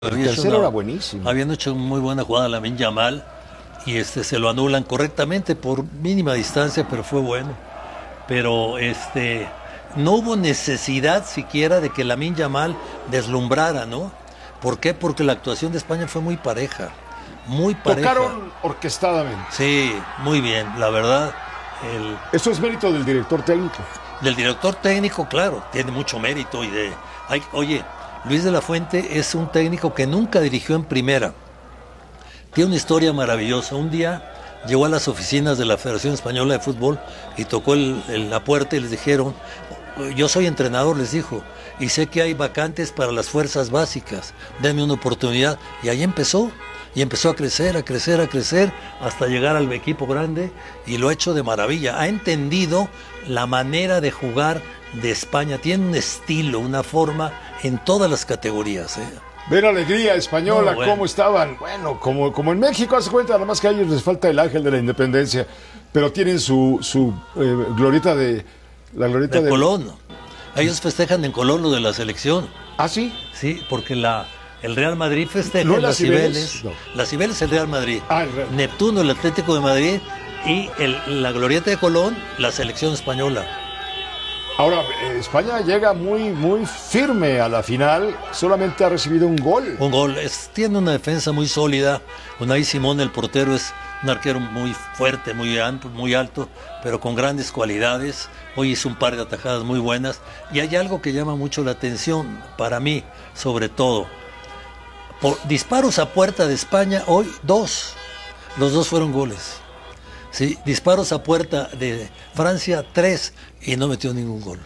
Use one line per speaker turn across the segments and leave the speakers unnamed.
El tercero era buenísimo.
Habían hecho muy buena jugada Lamine Yamal y se lo anulan correctamente por mínima distancia, pero fue bueno. Pero no hubo necesidad siquiera de que Lamine Yamal deslumbrara, ¿no? ¿Por qué? Porque la actuación de España fue muy pareja. Muy pareja.
Tocaron orquestadamente.
Sí, muy bien, la verdad.
Eso es mérito del director técnico.
Del director técnico, claro, tiene mucho mérito. Oye, Luis de la Fuente es un técnico que nunca dirigió en primera. Tiene una historia maravillosa. Un día llegó a las oficinas de la Federación Española de Fútbol y tocó la puerta y les dijeron, yo soy entrenador, les dijo, y sé que hay vacantes para las fuerzas básicas, denme una oportunidad. Y ahí empezó. Y empezó a crecer, hasta llegar al equipo grande, y lo ha hecho de maravilla. Ha entendido la manera de jugar de España. Tiene un estilo, una forma en todas las categorías.
Ver alegría española, cómo estaban. Bueno, como en México, hace cuenta, nada más que a ellos les falta el ángel de la independencia, pero tienen su glorieta de... La glorieta de
Colón. Ellos festejan en Colón lo de la selección.
¿Ah, sí?
Sí, porque el Real Madrid festeja
¿No
en las Cibeles.
No.
Las Cibeles el Real Madrid.
El Real.
Neptuno el Atlético de Madrid y la glorieta de Colón la selección española.
Ahora, España llega muy firme a la final, solamente ha recibido un gol.
Un gol, tiene una defensa muy sólida. Unai Simón, el portero, es un arquero muy fuerte, muy alto, pero con grandes cualidades. Hoy hizo un par de atajadas muy buenas. Y hay algo que llama mucho la atención, para mí, sobre todo. Por disparos a puerta de España, hoy 2. Los 2 fueron goles. Sí, disparos a puerta de Francia, 3, y no metió ningún gol.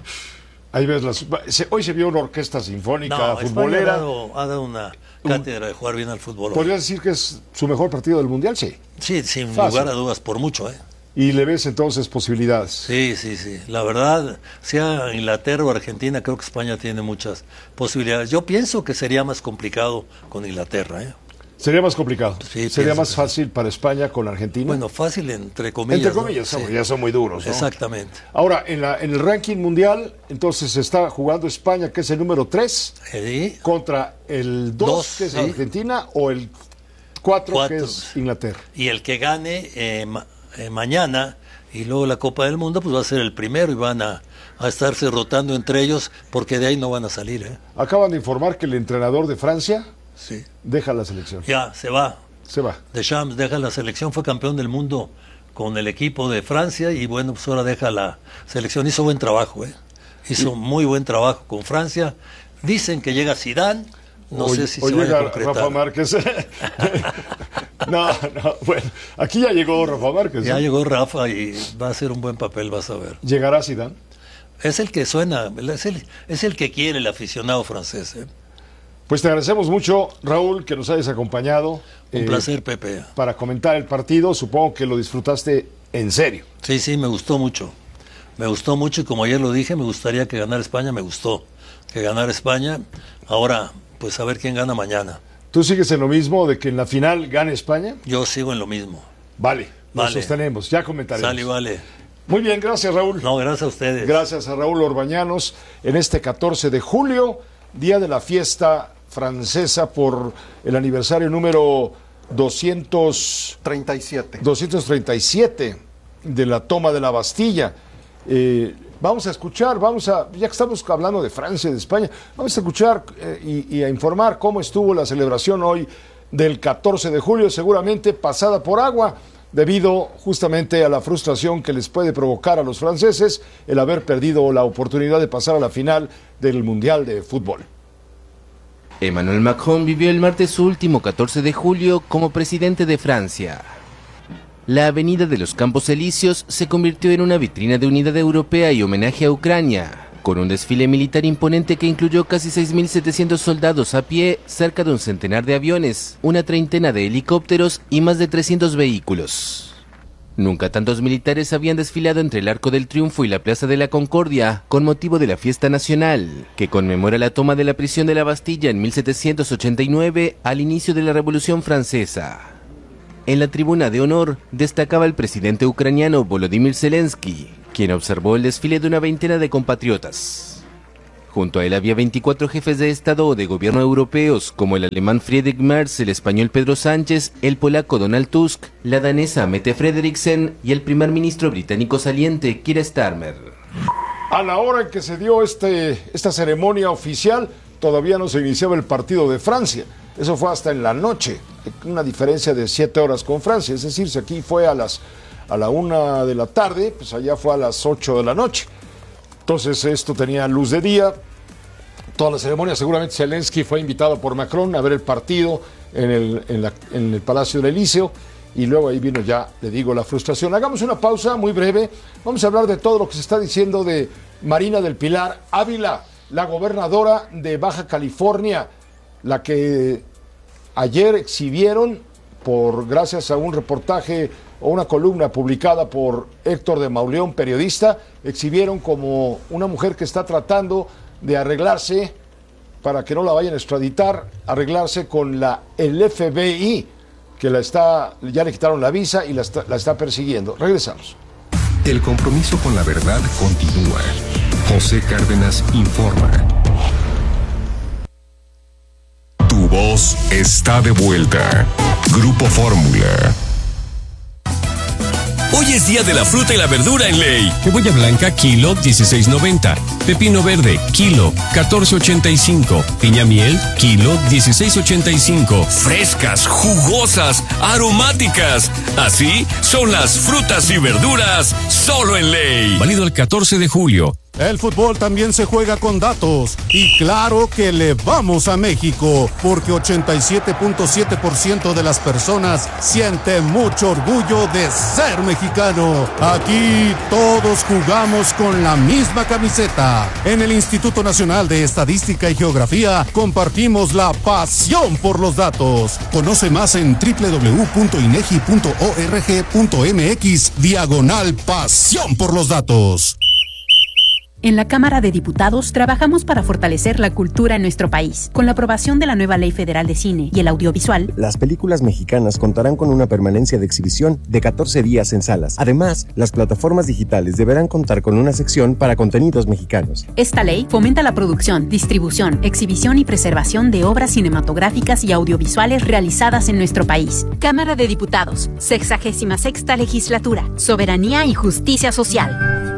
Ahí ves, hoy se vio una orquesta sinfónica futbolera.
Ha dado una cátedra de jugar bien al fútbol.
¿Podrías decir que es su mejor partido del Mundial? Sí.
Sí, sin lugar a dudas, por mucho,
¿Y le ves entonces posibilidades?
Sí. La verdad, sea Inglaterra o Argentina, creo que España tiene muchas posibilidades. Yo pienso que sería más complicado con Inglaterra,
Sería más complicado.
Sí,
sería más fácil para España con Argentina.
Bueno, fácil entre comillas.
Entre comillas, ¿no? Ya son muy duros, ¿no?
Exactamente.
Ahora, en el ranking mundial, entonces está jugando España, que es el número 3, contra el 2, que es Argentina, o el 4, que es Inglaterra.
Y el que gane mañana y luego la Copa del Mundo, pues va a ser el primero y van a estarse rotando entre ellos, porque de ahí no van a salir.
Acaban de informar que el entrenador de Francia deja la selección.
Ya, se va. Deschamps deja la selección, fue campeón del mundo con el equipo de Francia y bueno, pues ahora deja la selección. Hizo buen trabajo, hizo muy buen trabajo con Francia. Dicen que llega Zidane, no sé si se vaya a concretar.
Rafa Márquez. No, bueno, aquí ya llegó Rafa Márquez.
Ya llegó Rafa y va a hacer un buen papel, vas a ver.
¿Llegará Zidane?
Es el que suena, es el que quiere el aficionado francés.
Pues te agradecemos mucho, Raúl, que nos hayas acompañado.
Un placer, Pepe.
Para comentar el partido, supongo que lo disfrutaste en serio.
Sí, me gustó mucho. Me gustó mucho y como ayer lo dije, me gustaría que ganara España, me gustó que ganara España. Ahora, pues a ver quién gana mañana.
¿Tú sigues en lo mismo de que en la final gane España?
Yo sigo en lo mismo.
Vale. Lo sostenemos, ya comentaremos.
Vale.
Muy bien, gracias, Raúl.
No, gracias a ustedes.
Gracias a Raúl Orbañanos en este 14 de julio, día de la fiesta francesa por el aniversario número 237 de la toma de la Bastilla. Vamos a escuchar, ya que estamos hablando de Francia y de España, vamos a escuchar y a informar cómo estuvo la celebración hoy del 14 de julio, seguramente pasada por agua, debido justamente a la frustración que les puede provocar a los franceses el haber perdido la oportunidad de pasar a la final del Mundial de Fútbol.
Emmanuel Macron vivió el martes su último 14 de julio como presidente de Francia. La avenida de los Campos Elíseos se convirtió en una vitrina de unidad europea y homenaje a Ucrania, con un desfile militar imponente que incluyó casi 6.700 soldados a pie, cerca de un centenar de aviones, una treintena de helicópteros y más de 300 vehículos. Nunca tantos militares habían desfilado entre el Arco del Triunfo y la Plaza de la Concordia con motivo de la fiesta nacional, que conmemora la toma de la prisión de la Bastilla en 1789 al inicio de la Revolución Francesa. En la tribuna de honor destacaba el presidente ucraniano Volodymyr Zelensky, quien observó el desfile de una veintena de compatriotas. Junto a él había 24 jefes de Estado o de gobierno europeos, como el alemán Friedrich Merz, el español Pedro Sánchez, el polaco Donald Tusk, la danesa Mette Frederiksen y el primer ministro británico saliente, Keir Starmer.
A la hora en que se dio esta ceremonia oficial, todavía no se iniciaba el partido de Francia. Eso fue hasta en la noche, una diferencia de 7 horas con Francia. Es decir, si aquí fue a la 1 de la tarde, pues allá fue a las 8 de la noche. Entonces esto tenía luz de día. Toda la ceremonia, seguramente Zelensky fue invitado por Macron a ver el partido en el Palacio del Elíseo. Y luego ahí vino ya, le digo, la frustración. Hagamos una pausa muy breve. Vamos a hablar de todo lo que se está diciendo de Marina del Pilar Ávila, la gobernadora de Baja California, la que ayer exhibieron, gracias a un reportaje o una columna publicada por Héctor de Mauleón, periodista, exhibieron como una mujer que está tratando de arreglarse, para que no la vayan a extraditar, arreglarse con el FBI, que ya le quitaron la visa y la está persiguiendo. Regresamos.
El compromiso con la verdad continúa. José Cárdenas informa. Tu voz está de vuelta. Grupo Fórmula.
Hoy es día de la fruta y la verdura en Ley. Cebolla blanca, kilo, 16.90. Pepino verde, kilo, 14.85. Piña miel, kilo, 16.85. Frescas, jugosas, aromáticas. Así son las frutas y verduras solo en Ley. Válido el 14 de julio.
El fútbol también se juega con datos y claro que le vamos a México porque 87.7% de las personas siente mucho orgullo de ser mexicano. Aquí todos jugamos con la misma camiseta. En el Instituto Nacional de Estadística y Geografía compartimos la pasión por los datos. Conoce más en www.inegi.org.mx/pasión por los datos.
En la Cámara de Diputados trabajamos para fortalecer la cultura en nuestro país. Con la aprobación de la nueva Ley Federal de Cine y el Audiovisual,
las películas mexicanas contarán con una permanencia de exhibición de 14 días en salas. Además, las plataformas digitales deberán contar con una sección para contenidos mexicanos.
Esta ley fomenta la producción, distribución, exhibición y preservación de obras cinematográficas y audiovisuales realizadas en nuestro país. Cámara de Diputados, 66ª Legislatura, Soberanía y Justicia Social.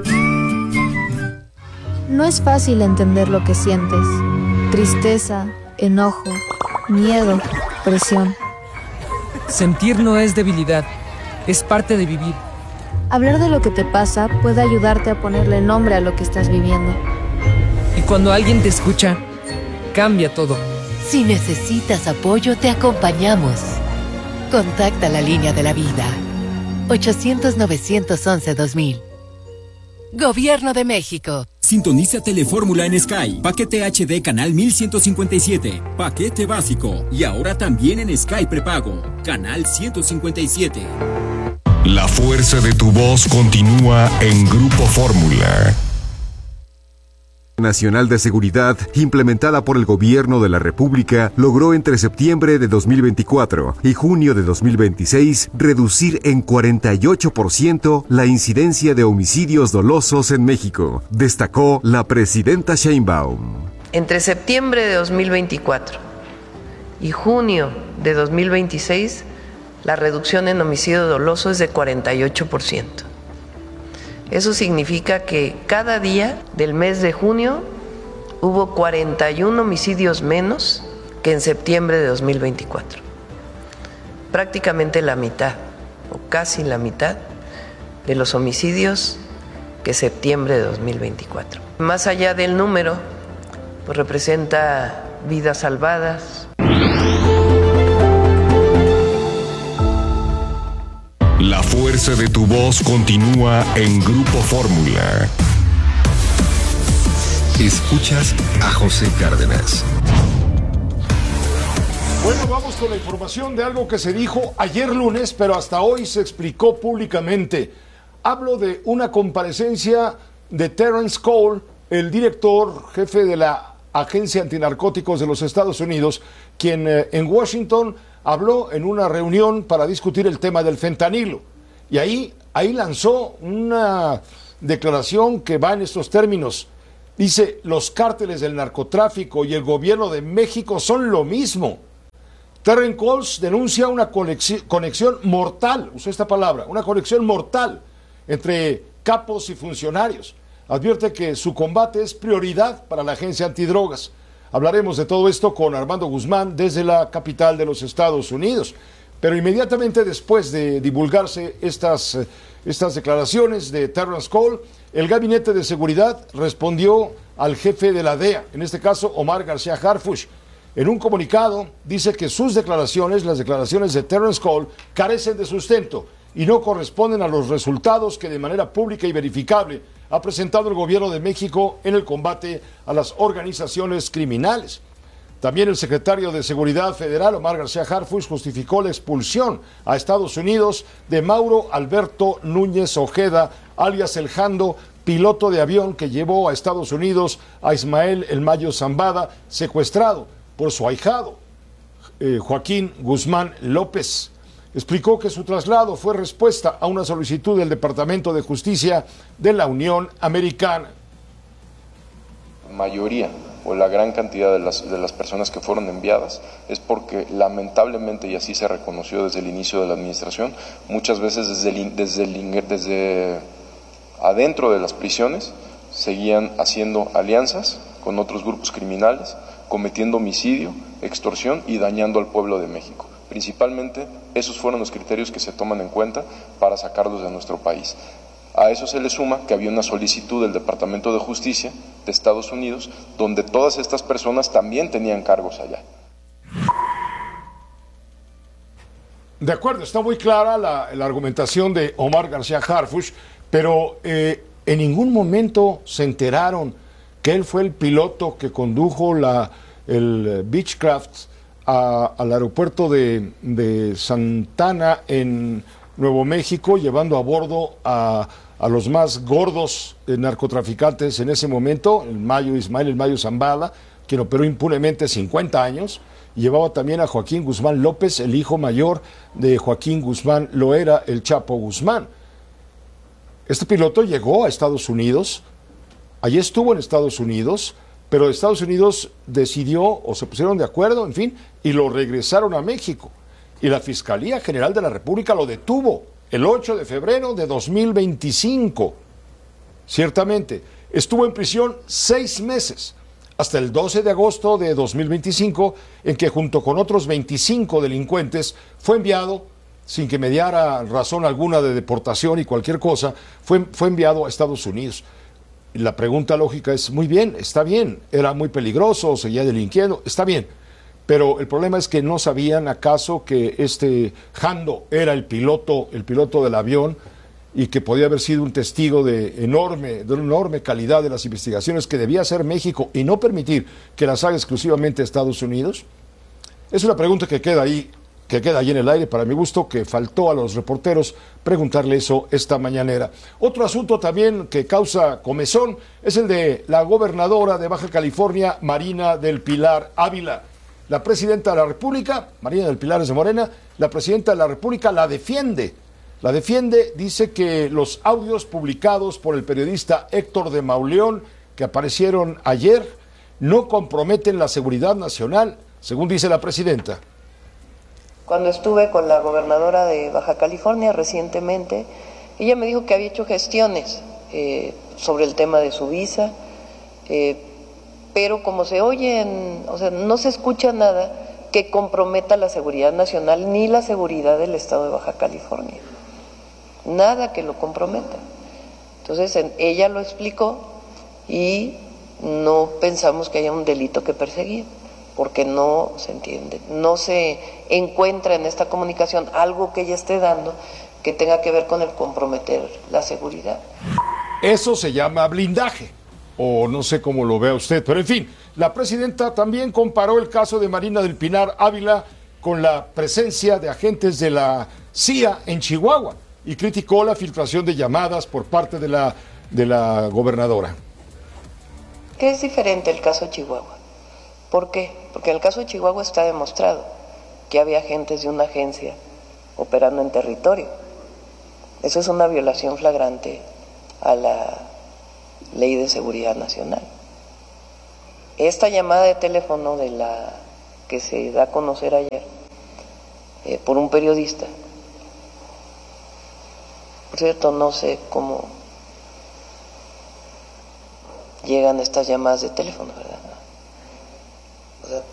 No es fácil entender lo que sientes. Tristeza, enojo, miedo, presión.
Sentir no es debilidad, es parte de vivir.
Hablar de lo que te pasa puede ayudarte a ponerle nombre a lo que estás viviendo.
Y cuando alguien te escucha, cambia todo.
Si necesitas apoyo, te acompañamos. Contacta la línea de la vida. 800-911-2000. Gobierno de México.
Sintoniza Telefórmula en Sky. Paquete HD canal 1157. Paquete básico. Y ahora también en Sky prepago. Canal 157.
La fuerza de tu voz continúa en Grupo Fórmula.
Nacional de Seguridad, implementada por el Gobierno de la República, logró entre septiembre de 2024 y junio de 2026 reducir en 48% la incidencia de homicidios dolosos en México, destacó la presidenta Sheinbaum.
Entre septiembre de 2024 y junio de 2026, la reducción en homicidio doloso es de 48%. Eso significa que cada día del mes de junio hubo 41 homicidios menos que en septiembre de 2024. Prácticamente la mitad, o casi la mitad, de los homicidios que septiembre de 2024. Más allá del número, pues representa vidas salvadas.
La fuerza de tu voz continúa en Grupo Fórmula. Escuchas a José Cárdenas.
Bueno, vamos con la información de algo que se dijo ayer lunes, pero hasta hoy se explicó públicamente. Hablo de una comparecencia de Terence Cole, el director jefe de la Agencia Antinarcóticos de los Estados Unidos, quien en Washington habló en una reunión para discutir el tema del fentanilo. Y ahí lanzó una declaración que va en estos términos. Dice, los cárteles del narcotráfico y el gobierno de México son lo mismo. Terry Coles denuncia una conexión mortal, usó esta palabra, una conexión mortal entre capos y funcionarios. Advierte que su combate es prioridad para la agencia antidrogas. Hablaremos de todo esto con Armando Guzmán desde la capital de los Estados Unidos. Pero inmediatamente después de divulgarse estas declaraciones de Terrence Cole, el Gabinete de Seguridad respondió al jefe de la DEA, en este caso Omar García Harfuch. En un comunicado dice que sus declaraciones, las declaraciones de Terrence Cole, carecen de sustento y no corresponden a los resultados que de manera pública y verificable ha presentado el gobierno de México en el combate a las organizaciones criminales. También el secretario de Seguridad Federal, Omar García Harfuch, justificó la expulsión a Estados Unidos de Mauro Alberto Núñez Ojeda, alias El Jando, piloto de avión que llevó a Estados Unidos a Ismael El Mayo Zambada, secuestrado por su ahijado, Joaquín Guzmán López. Explicó que su traslado fue respuesta a una solicitud del Departamento de Justicia de la Unión Americana.
Mayoría o la gran cantidad de las personas que fueron enviadas es porque lamentablemente, y así se reconoció desde el inicio de la administración, muchas veces desde adentro de las prisiones seguían haciendo alianzas con otros grupos criminales, cometiendo homicidio, extorsión y dañando al pueblo de México. Principalmente esos fueron los criterios que se toman en cuenta para sacarlos de nuestro país. A eso se le suma que había una solicitud del Departamento de Justicia de Estados Unidos, donde todas estas personas también tenían cargos allá.
De acuerdo, está muy clara la argumentación de Omar García Harfuch, pero en ningún momento se enteraron que él fue el piloto que condujo el Beechcraft al aeropuerto de Santana en Nuevo México, llevando a bordo a los más gordos narcotraficantes en ese momento, Ismael El Mayo Zambada, quien operó impunemente 50 años, y llevaba también a Joaquín Guzmán López, el hijo mayor de Joaquín Guzmán Loera, el Chapo Guzmán. Este piloto llegó a Estados Unidos, allí estuvo en Estados Unidos, pero Estados Unidos decidió, o se pusieron de acuerdo, en fin, y lo regresaron a México. Y la Fiscalía General de la República lo detuvo el 8 de febrero de 2025. Ciertamente, estuvo en prisión 6 meses, hasta el 12 de agosto de 2025, en que junto con otros 25 delincuentes fue enviado, sin que mediara razón alguna de deportación y cualquier cosa, fue enviado a Estados Unidos. Y la pregunta lógica es, muy bien, está bien, era muy peligroso, seguía delinquiendo, está bien. Pero el problema es que no sabían acaso que este Jando era el piloto del avión y que podía haber sido un testigo de una enorme calidad de las investigaciones que debía hacer México y no permitir que las haga exclusivamente Estados Unidos. Es una pregunta que queda ahí en el aire, para mi gusto, que faltó a los reporteros preguntarle eso esta mañanera. Otro asunto también que causa comezón es el de la gobernadora de Baja California, Marina del Pilar Ávila. La presidenta de la República, Marina del Pilar es de Morena, la presidenta de la República la defiende, dice que los audios publicados por el periodista Héctor de Mauleón, que aparecieron ayer, no comprometen la seguridad nacional, según dice la presidenta.
Cuando estuve con la gobernadora de Baja California recientemente, ella me dijo que había hecho gestiones sobre el tema de su visa, pero como se oyen, o sea, no se escucha nada que comprometa la seguridad nacional ni la seguridad del estado de Baja California. Nada que lo comprometa. Entonces, ella lo explicó y no pensamos que haya un delito que perseguir, porque no se entiende, no se encuentra en esta comunicación algo que ella esté dando que tenga que ver con el comprometer la seguridad.
Eso se llama blindaje, o no sé cómo lo vea usted, pero en fin, la presidenta también comparó el caso de Marina del Pilar Ávila con la presencia de agentes de la CIA en Chihuahua y criticó la filtración de llamadas por parte de la gobernadora.
¿Qué es diferente el caso de Chihuahua? ¿Por qué? Porque en el caso de Chihuahua está demostrado que había agentes de una agencia operando en territorio. Eso es una violación flagrante a la Ley de Seguridad Nacional. esta llamada de teléfono de la que se da a conocer ayer por un periodista. Por cierto, no sé cómo llegan estas llamadas de teléfono, ¿verdad? O sea,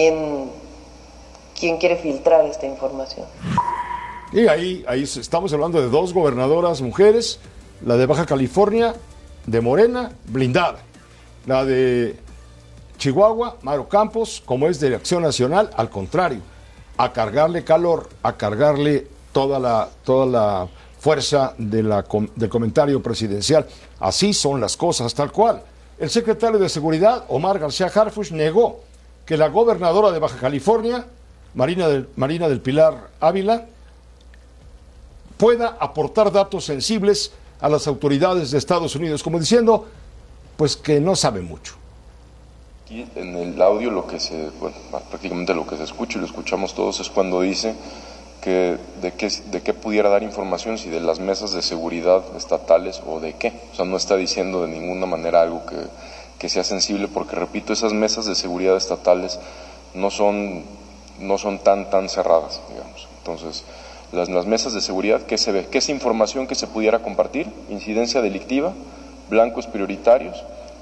¿quién quiere filtrar esta información?
Y ahí estamos hablando de 2 gobernadoras mujeres, la de Baja California, de Morena, blindada. La de Chihuahua, Maru Campos, como es de Acción Nacional, al contrario, a cargarle calor, a cargarle toda la fuerza del comentario presidencial. Así son las cosas, tal cual. El secretario de Seguridad, Omar García Harfuch, negó que la gobernadora de Baja California, Marina del Pilar Ávila, pueda aportar datos sensibles a las autoridades de Estados Unidos, como diciendo, pues que no sabe mucho.
Aquí en el audio prácticamente lo que se escucha y lo escuchamos todos es cuando dice que de qué pudiera dar información, si de las mesas de seguridad estatales o de qué. O sea, no está diciendo de ninguna manera algo que sea sensible, porque repito, esas mesas de seguridad estatales no son tan cerradas, digamos. Entonces, las mesas de seguridad, ¿qué se ve? ¿Qué es información que se pudiera compartir? ¿Incidencia delictiva? ¿Blancos prioritarios?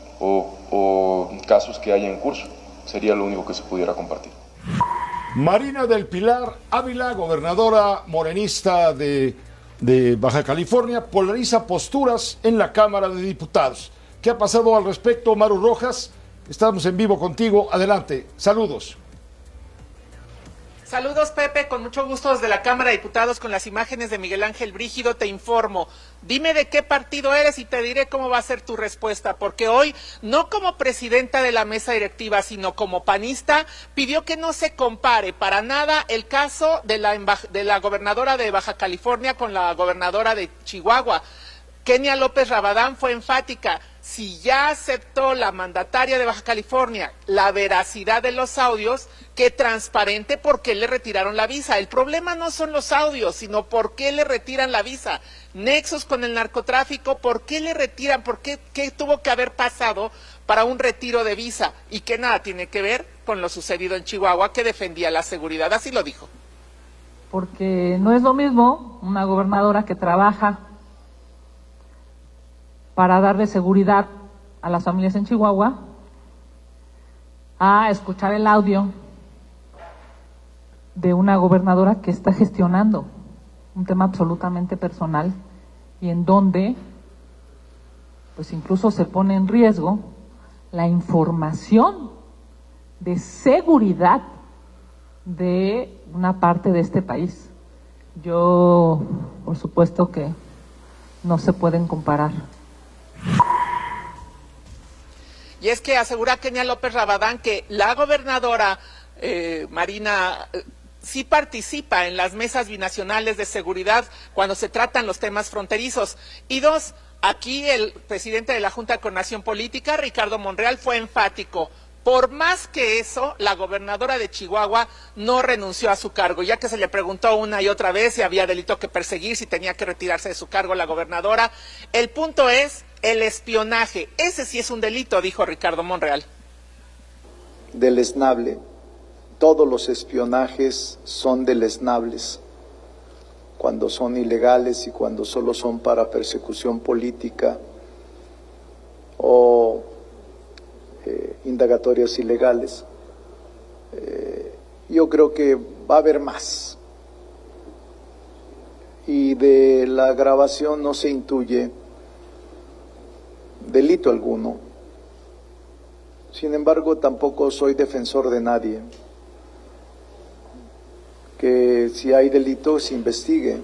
¿O casos que haya en curso? Sería lo único que se pudiera compartir.
Marina del Pilar Ávila, gobernadora morenista de Baja California, polariza posturas en la Cámara de Diputados. ¿Qué ha pasado al respecto, Maru Rojas? Estamos en vivo contigo. Adelante. Saludos.
Saludos, Pepe, con mucho gusto desde la Cámara de Diputados con las imágenes de Miguel Ángel Brígido. Te informo, dime de qué partido eres y te diré cómo va a ser tu respuesta, porque hoy, no como presidenta de la mesa directiva, sino como panista, pidió que no se compare para nada el caso de la gobernadora de Baja California con la gobernadora de Chihuahua. Kenia López Rabadán fue enfática: si ya aceptó la mandataria de Baja California la veracidad de los audios, que transparente por qué le retiraron la visa. El problema no son los audios, sino por qué le retiran la visa. Nexos con el narcotráfico, ¿por qué le retiran? ¿Qué tuvo que haber pasado para un retiro de visa? Y que nada tiene que ver con lo sucedido en Chihuahua, que defendía la seguridad. Así lo dijo.
Porque no es lo mismo una gobernadora que trabaja para darle seguridad a las familias en Chihuahua, a escuchar el audio de una gobernadora que está gestionando un tema absolutamente personal y en donde pues incluso se pone en riesgo la información de seguridad de una parte de este país. Yo, por supuesto que no se pueden comparar.
Y es que asegura Kenia López Rabadán que la gobernadora Marina sí participa en las mesas binacionales de seguridad cuando se tratan los temas fronterizos. Y 2, aquí el presidente de la Junta de Coordinación Política, Ricardo Monreal, fue enfático. Por más que eso, la gobernadora de Chihuahua no renunció a su cargo, ya que se le preguntó una y otra vez si había delito que perseguir, si tenía que retirarse de su cargo la gobernadora. El punto es el espionaje. Ese sí es un delito, dijo Ricardo Monreal.
Deleznable. Todos los espionajes son deleznables cuando son ilegales y cuando solo son para persecución política o indagatorias ilegales. Yo creo que va a haber más. Y de la grabación no se intuye delito alguno. Sin embargo, tampoco soy defensor de nadie. Que si hay delito se investigue.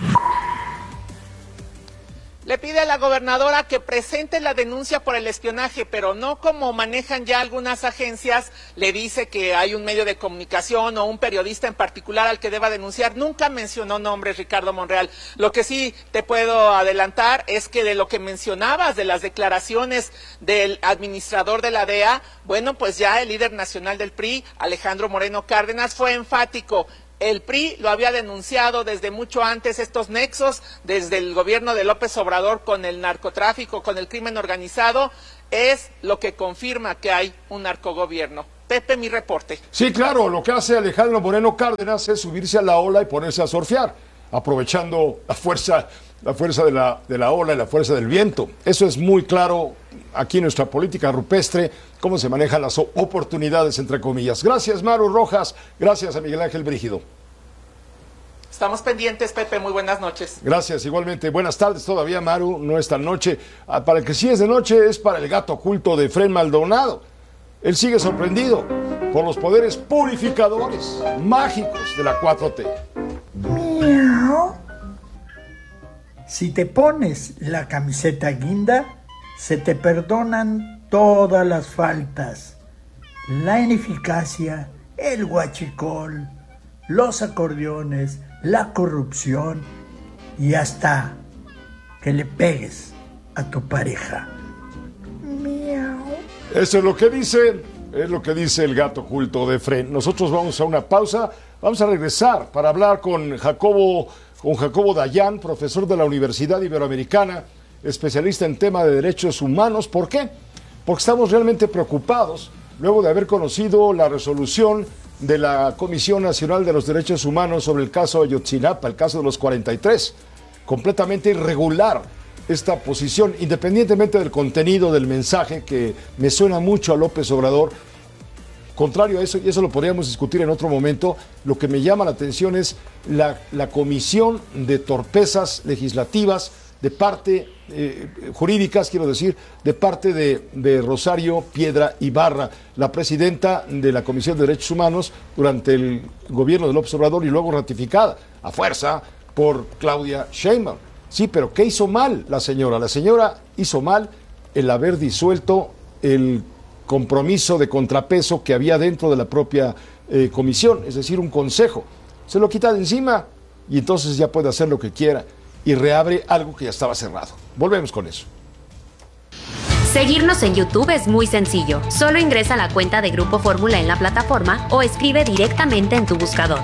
Le pide a la gobernadora que presente la denuncia por el espionaje, pero no como manejan ya algunas agencias. Le dice que hay un medio de comunicación o un periodista en particular al que deba denunciar. Nunca mencionó nombres, Ricardo Monreal. Lo que sí te puedo adelantar es que de lo que mencionabas, de las declaraciones del administrador de la DEA, bueno, pues ya el líder nacional del PRI, Alejandro Moreno Cárdenas, fue enfático. El PRI lo había denunciado desde mucho antes, estos nexos, desde el gobierno de López Obrador con el narcotráfico, con el crimen organizado. es lo que confirma que hay un narcogobierno. Pepe, mi reporte.
Sí, claro, lo que hace Alejandro Moreno Cárdenas es subirse a la ola y ponerse a surfear, aprovechando la fuerza de la ola y la fuerza del viento. Eso es muy claro aquí en nuestra política rupestre, cómo se manejan las oportunidades, entre comillas. Gracias, Maru Rojas. Gracias a Miguel Ángel Brígido.
Estamos pendientes, Pepe. Muy buenas noches.
Gracias, igualmente. Buenas tardes todavía, Maru. No es tan noche. Para el que sí es de noche es para el gato oculto de Efraín Maldonado. Él sigue sorprendido por los poderes purificadores, mágicos de la 4T.
Miau. Si te pones la camiseta guinda, se te perdonan todas las faltas. La ineficacia, el huachicol, los acordeones, la corrupción y hasta que le pegues a tu pareja. Miau.
Eso es lo que dice el gato oculto de Efraín. Nosotros vamos a una pausa, vamos a regresar para hablar con Jacobo Dayan, profesor de la Universidad Iberoamericana, especialista en tema de derechos humanos. ¿Por qué? Porque estamos realmente preocupados luego de haber conocido la resolución de la Comisión Nacional de los Derechos Humanos sobre el caso Ayotzinapa, el caso de los 43. Completamente irregular esta posición, independientemente del contenido del mensaje, que me suena mucho a López Obrador. Contrario a eso, y eso lo podríamos discutir en otro momento, lo que me llama la atención es la comisión de torpezas legislativas de parte, jurídicas, quiero decir, de parte de Rosario Piedra Ibarra, la presidenta de la Comisión de Derechos Humanos durante el gobierno de López Obrador y luego ratificada a fuerza por Claudia Sheinbaum. Sí, pero ¿qué hizo mal la señora? La señora hizo mal el haber disuelto el compromiso de contrapeso que había dentro de la propia comisión, es decir, un consejo. Se lo quita de encima y entonces ya puede hacer lo que quiera y reabre algo que ya estaba cerrado. Volvemos con eso.
Seguirnos en YouTube es muy sencillo. Solo ingresa a la cuenta de Grupo Fórmula en la plataforma o escribe directamente en tu buscador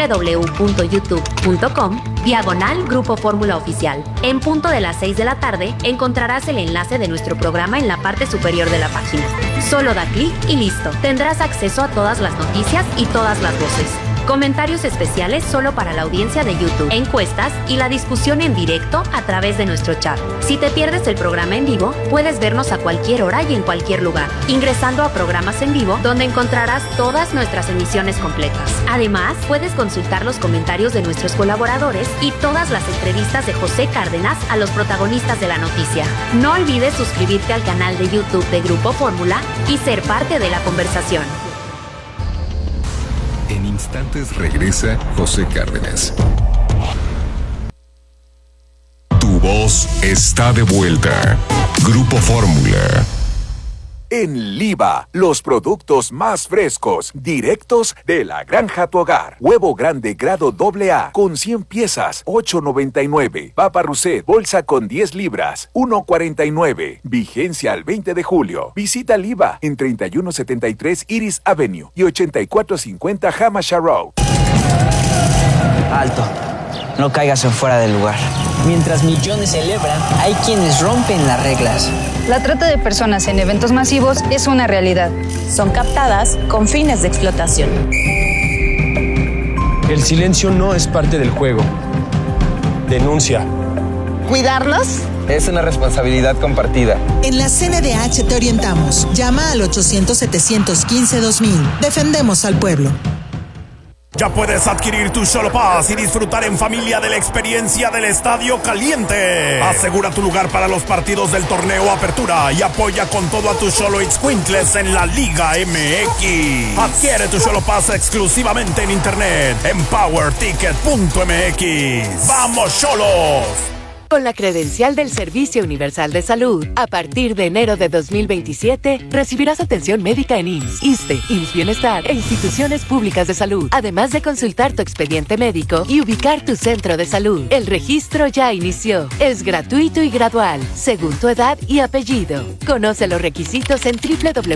www.youtube.com/Grupo Fórmula Oficial. En punto de las 6 de la tarde encontrarás el enlace de nuestro programa en la parte superior de la página. Solo da clic y listo. Tendrás acceso a todas las noticias y todas las voces. Comentarios especiales solo para la audiencia de YouTube, encuestas y la discusión en directo a través de nuestro chat. Si te pierdes el programa en vivo, puedes vernos a cualquier hora y en cualquier lugar, ingresando a Programas en Vivo, donde encontrarás todas nuestras emisiones completas. Además, puedes consultar los comentarios de nuestros colaboradores y todas las entrevistas de José Cárdenas a los protagonistas de la noticia. No olvides suscribirte al canal de YouTube de Grupo Fórmula y ser parte de la conversación.
En instantes regresa José Cárdenas. Tu voz está de vuelta. Grupo Fórmula.
En Liva, los productos más frescos, directos de la granja a tu hogar. Huevo grande grado AA con 100 piezas, $8.99. Papa Rousset, bolsa con 10 libras, $1.49. Vigencia al 20 de julio. Visita Liva en 3173 Iris Avenue y 8450 Hamasha Road.
Alto. No caigas en fuera del lugar. Mientras millones celebran, hay quienes rompen las reglas.
La trata de personas en eventos masivos es una realidad.
Son captadas con fines de explotación.
El silencio no es parte del juego. Denuncia.
¿Cuidarlos?
Es una responsabilidad compartida.
En la CNDH te orientamos. Llama al 800-715-2000. Defendemos al pueblo.
Ya puedes adquirir tu Xolo Pass y disfrutar en familia de la experiencia del Estadio Caliente. Asegura tu lugar para los partidos del torneo Apertura y apoya con todo a tus Xolo Itzcuintles en la Liga MX. Adquiere tu Xolo Pass exclusivamente en internet en powerticket.mx. ¡Vamos, Xolos!
Con la credencial del Servicio Universal de Salud, a partir de enero de 2027, recibirás atención médica en IMSS, ISSSTE, IMSS Bienestar e instituciones públicas de salud, además de consultar tu expediente médico y ubicar tu centro de salud. El registro ya inició. Es gratuito y gradual, según tu edad y apellido. Conoce los requisitos en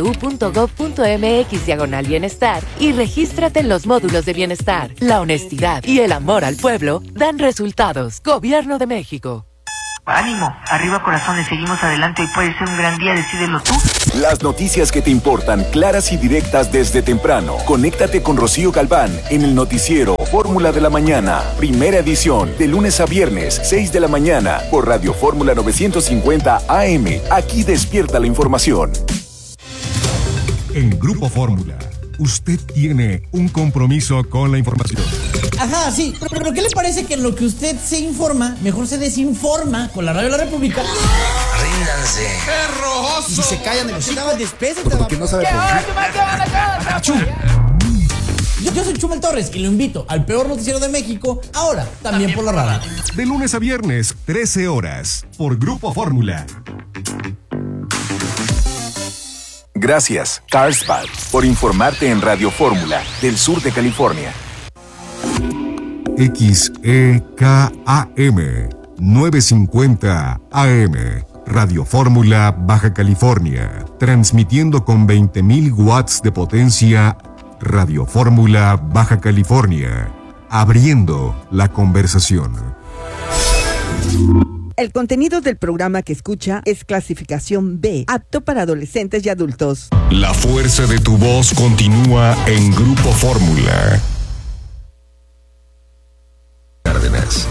www.gov.mx/bienestar y regístrate en los módulos de bienestar. La honestidad y el amor al pueblo dan resultados. Gobierno de México.
Ánimo, arriba corazones, seguimos adelante, hoy puede ser un gran día, decídelo tú.
Las noticias que te importan, claras y directas desde temprano. Conéctate con Rocío Galván en el noticiero Fórmula de la Mañana, primera edición, de lunes a viernes, 6 de la mañana, por Radio Fórmula 950 AM. Aquí despierta la información.
En Grupo Fórmula, usted tiene un compromiso con la información.
Ajá, sí, pero ¿qué le parece que en lo que usted se informa, mejor se desinforma con la Radio de la República?
Ríndanse.
¡Perroso! Y si se callan de los
porque no sabe por qué.
Yo soy Chumel Torres y lo invito al peor noticiero de México, ahora también por la radio.
De lunes a viernes, 13 horas, por Grupo Fórmula.
Gracias, Carlsbad, por informarte en Radio Fórmula del sur de California.
XEKAM 950 AM, Radio Fórmula, Baja California, transmitiendo con 20.000 watts de potencia. Radio Fórmula, Baja California, abriendo la conversación.
El contenido del programa que escucha es clasificación B, apto para adolescentes y adultos.
La fuerza de tu voz continúa en Grupo Fórmula. Cárdenas.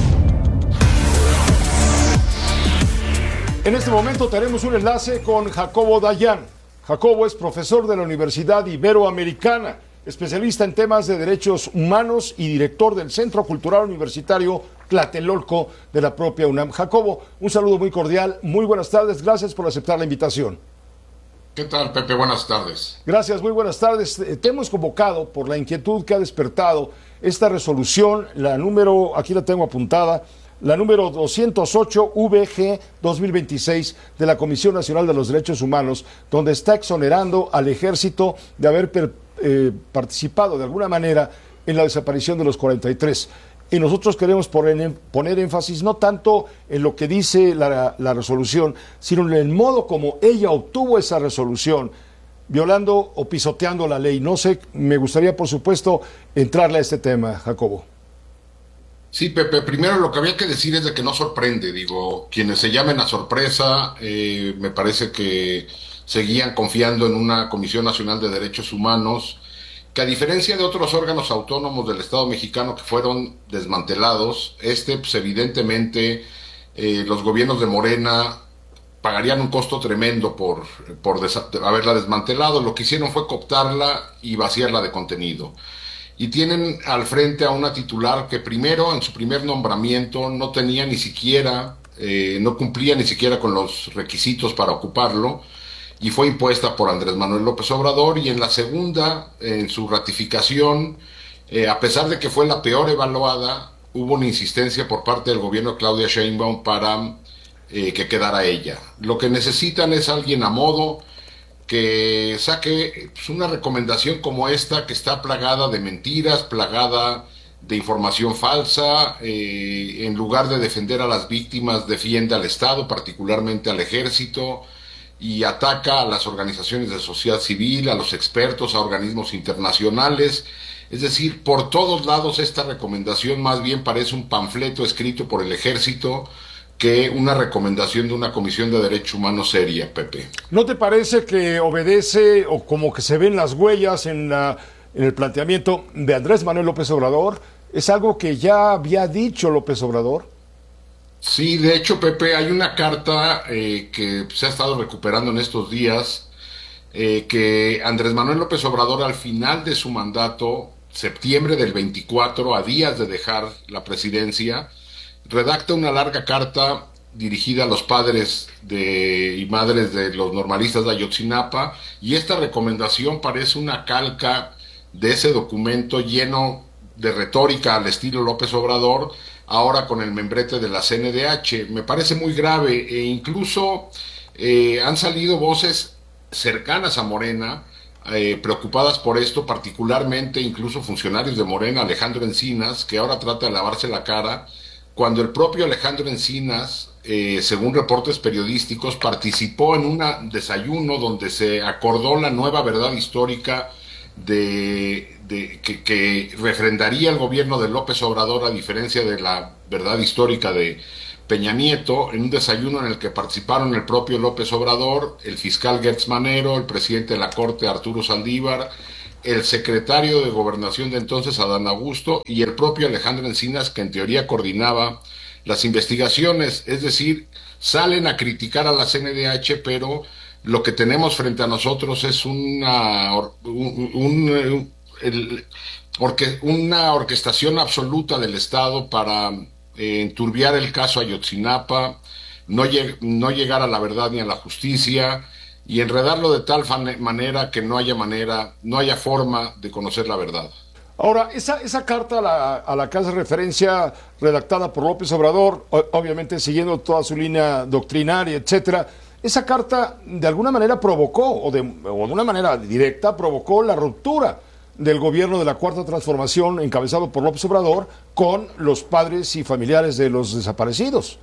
En este momento tenemos un enlace con Jacobo Dayan. Jacobo es profesor de la Universidad Iberoamericana, especialista en temas de derechos humanos y director del Centro Cultural Universitario Tlatelolco de la propia UNAM. Jacobo, un saludo muy cordial, muy buenas tardes, gracias por aceptar la invitación.
¿Qué tal, Pepe? Buenas tardes.
Gracias, muy buenas tardes. Te hemos convocado por la inquietud que ha despertado esta resolución, la número, aquí la tengo apuntada, la número 208 VG 2026 de la Comisión Nacional de los Derechos Humanos, donde está exonerando al ejército de haber participado de alguna manera en la desaparición de los 43. Y nosotros queremos poner énfasis no tanto en lo que dice la resolución, sino en el modo como ella obtuvo esa resolución, violando o pisoteando la ley. No sé, me gustaría, por supuesto, entrarle a este tema, Jacobo.
Sí, Pepe, primero lo que había que decir es de que no sorprende, quienes se llamen a sorpresa, me parece que seguían confiando en una Comisión Nacional de Derechos Humanos, que a diferencia de otros órganos autónomos del Estado mexicano que fueron desmantelados, pues evidentemente los gobiernos de Morena pagarían un costo tremendo por haberla desmantelado. Lo que hicieron fue cooptarla y vaciarla de contenido. Y tienen al frente a una titular que primero, en su primer nombramiento, no tenía ni siquiera, no cumplía ni siquiera con los requisitos para ocuparlo, y fue impuesta por Andrés Manuel López Obrador, y en la segunda, en su ratificación, a pesar de que fue la peor evaluada, hubo una insistencia por parte del gobierno de Claudia Sheinbaum para que quedara ella. Lo que necesitan es alguien a modo que saque una recomendación como esta, que está plagada de mentiras, plagada de información falsa, en lugar de defender a las víctimas, defiende al Estado, particularmente al ejército, y ataca a las organizaciones de sociedad civil, a los expertos, a organismos internacionales. Es decir, por todos lados esta recomendación más bien parece un panfleto escrito por el ejército que una recomendación de una Comisión de Derechos Humanos seria, Pepe.
¿No te parece que obedece o como que se ven las huellas en el planteamiento de Andrés Manuel López Obrador? ¿Es algo que ya había dicho López Obrador?
Sí, de hecho, Pepe, hay una carta que se ha estado recuperando en estos días, que Andrés Manuel López Obrador al final de su mandato, septiembre del 24, a días de dejar la presidencia, redacta una larga carta dirigida a los padres y madres de los normalistas de Ayotzinapa, y esta recomendación parece una calca de ese documento lleno de retórica al estilo López Obrador, ahora con el membrete de la CNDH. Me parece muy grave, e incluso han salido voces cercanas a Morena, preocupadas por esto, particularmente incluso funcionarios de Morena, Alejandro Encinas, que ahora trata de lavarse la cara, cuando el propio Alejandro Encinas, según reportes periodísticos, participó en un desayuno donde se acordó la nueva verdad histórica que refrendaría el gobierno de López Obrador, a diferencia de la verdad histórica de Peña Nieto, en un desayuno en el que participaron el propio López Obrador, el fiscal Gertz Manero, el presidente de la Corte Arturo Saldívar, el secretario de Gobernación de entonces, Adán Augusto, y el propio Alejandro Encinas, que en teoría coordinaba las investigaciones. Es decir, salen a criticar a la CNDH, pero lo que tenemos frente a nosotros es una orquestación absoluta del Estado para enturbiar el caso Ayotzinapa, no llegar a la verdad ni a la justicia, y enredarlo de tal manera que no haya forma de conocer la verdad.
Ahora, esa carta a la que hace referencia, redactada por López Obrador, obviamente siguiendo toda su línea doctrinaria, etcétera, esa carta de alguna manera provocó, o de una manera directa, provocó la ruptura del gobierno de la Cuarta Transformación, encabezado por López Obrador, con los padres y familiares de los desaparecidos.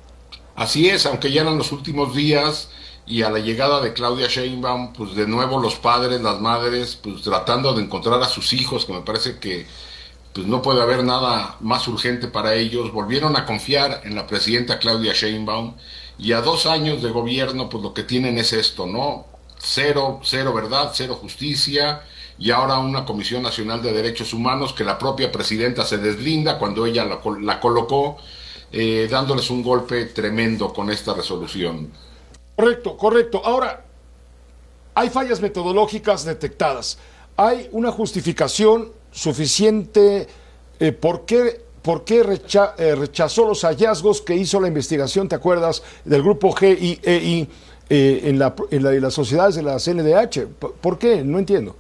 Así es, aunque ya eran los últimos días, y a la llegada de Claudia Sheinbaum, pues de nuevo los padres, las madres, pues tratando de encontrar a sus hijos, que me parece que pues no puede haber nada más urgente para ellos, volvieron a confiar en la presidenta Claudia Sheinbaum, y a 2 años de gobierno, pues lo que tienen es esto, ¿no? Cero verdad, cero justicia, y ahora una Comisión Nacional de Derechos Humanos que la propia presidenta se deslinda cuando ella la colocó, dándoles un golpe tremendo con esta resolución.
Correcto. Ahora, hay fallas metodológicas detectadas. ¿Hay una justificación suficiente por qué rechazó los hallazgos que hizo la investigación, te acuerdas, del grupo GIEI en las sociedades de la CNDH? ¿Por qué? No entiendo.